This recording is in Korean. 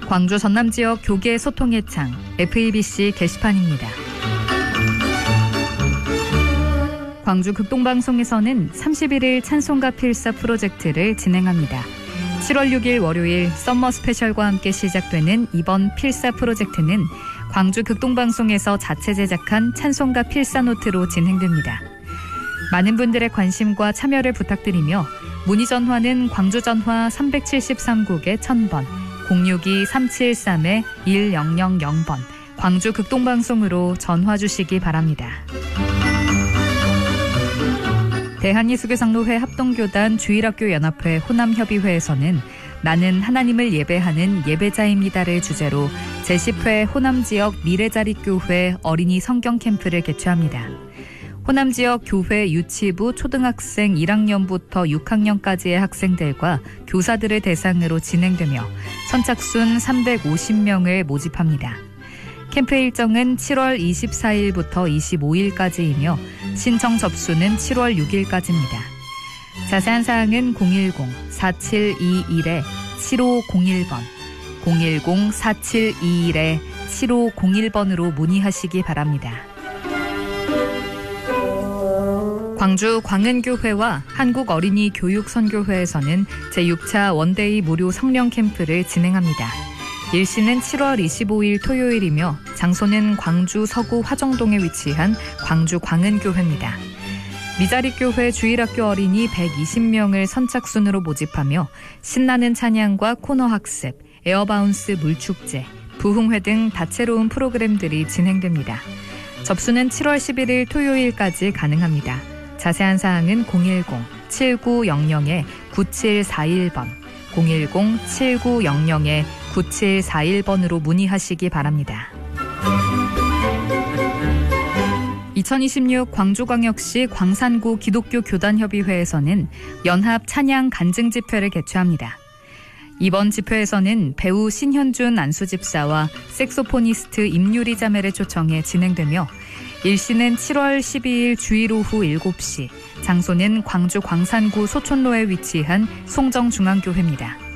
광주 전남 지역 교계 소통의 창 FEBC 게시판입니다. 광주 극동방송에서는 31일 찬송가 필사 프로젝트를 진행합니다. 7월 6일 월요일 썸머 스페셜과 함께 시작되는 이번 필사 프로젝트는 광주 극동방송에서 자체 제작한 찬송가 필사 노트로 진행됩니다. 많은 분들의 관심과 참여를 부탁드리며 문의 전화는 광주 전화 373국에 1000번, 062-3713-1000번, 광주 극동방송으로 전화 주시기 바랍니다. 대한예수교장로회 합동교단 주일학교 연합회 호남협의회에서는 나는 하나님을 예배하는 예배자입니다를 주제로 제10회 호남지역 미래자립교회 어린이 성경 캠프를 개최합니다. 호남지역 교회 유치부 초등학생 1학년부터 6학년까지의 학생들과 교사들을 대상으로 진행되며 선착순 350명을 모집합니다. 캠프 일정은 7월 24일부터 25일까지이며 신청 접수는 7월 6일까지입니다. 자세한 사항은 010-4721-7501번, 010-4721-7501번으로 문의하시기 바랍니다. 광주 광은교회와 한국어린이교육선교회에서는 제6차 원데이 무료 성령 캠프를 진행합니다. 일시는 7월 25일 토요일이며 장소는 광주 서구 화정동에 위치한 광주 광은교회입니다. 미자립교회 주일학교 어린이 120명을 선착순으로 모집하며 신나는 찬양과 코너 학습, 에어바운스 물축제, 부흥회 등 다채로운 프로그램들이 진행됩니다. 접수는 7월 11일 토요일까지 가능합니다. 자세한 사항은 010-7900-9741번, 010-7900-9741번으로 문의하시기 바랍니다. 2026 광주광역시 광산구 기독교 교단협의회에서는 연합 찬양 간증 집회를 개최합니다. 이번 집회에서는 배우 신현준 안수집사와 색소포니스트 임유리 자매를 초청해 진행되며 일시는 7월 12일 주일 오후 7시, 장소는 광주 광산구 소촌로에 위치한 송정중앙교회입니다.